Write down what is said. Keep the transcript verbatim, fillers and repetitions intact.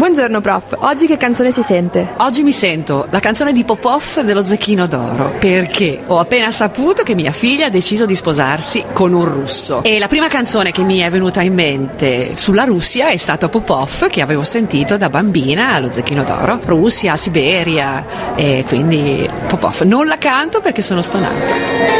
Buongiorno prof, oggi che canzone si sente? Oggi mi sento la canzone di Popov dello Zecchino d'Oro, perché ho appena saputo che mia figlia ha deciso di sposarsi con un russo. E la prima canzone che mi è venuta in mente sulla Russia è stata Popov, che avevo sentito da bambina allo Zecchino d'Oro. Russia, Siberia, e quindi Popov. Non la canto perché sono stonata.